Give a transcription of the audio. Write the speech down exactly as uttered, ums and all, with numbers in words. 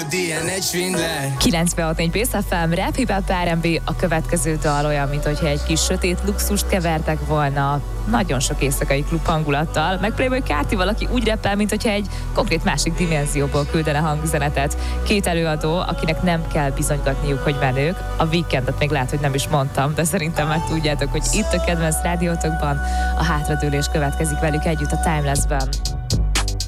ilyen egy svindler. kilencvenhat négy Pész ef em, Rap Hip Hop er and bé, a következő dal olyan, mint hogyha egy kis sötét luxust kevertek volna nagyon sok éjszakai klub hangulattal, meg Playboy Carti valaki úgy rappel, mint hogyha egy konkrét másik dimenzióból küldene hangüzenetet. Két előadó, akinek nem kell bizonygatniuk, hogy menők. A Weekendet még lehet, hogy nem is mondtam, de szerintem már tudjátok, hogy itt a kedvenc rádiótokban a hátradőlés következik velük együtt a Timeless-ben.